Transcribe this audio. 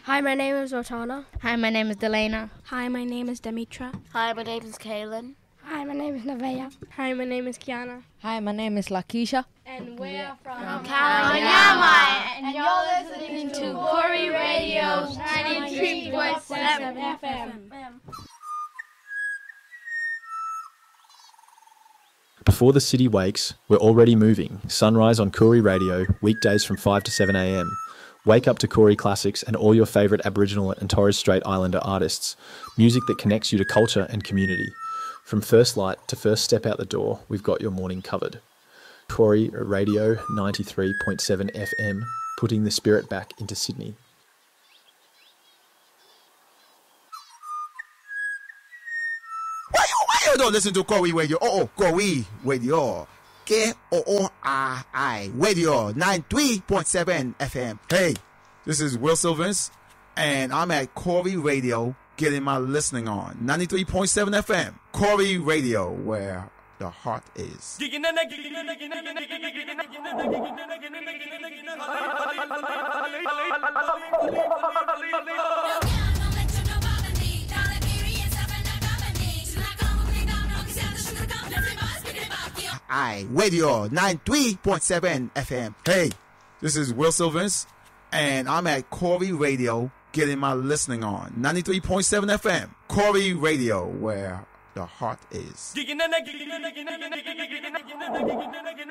Hi, my name is Rotana. Hi, my name is Delana. Hi, my name is Demetra. Hi, my name is Kaylin. Hi, my name is Nevaeh. Hi, my name is Kiana. Hi, my name is Lakisha. And we're from Kanyama. And you're listening to Corey Radio's 93.7 FM. Before the city wakes, we're already moving. Sunrise on Koori Radio, weekdays from 5 to 7 a.m. Wake up to Koori classics and all your favourite Aboriginal and Torres Strait Islander artists. Music that connects you to culture and community. From first light to first step out the door, we've got your morning covered. Koori Radio 93.7 FM, putting the spirit back into Sydney. Why you don't listen to Koori Radio? Koori Radio. Koori Radio 93.7 FM. Hey, this is Will Sylvans, and I'm at Koori Radio getting my listening on. 93.7 FM. Koori Radio, where the heart is. Radio 93.7 FM. Hey, this is Will Sylvans, and I'm at Koori Radio getting my listening on. 93.7 FM. Koori Radio, where the heart is.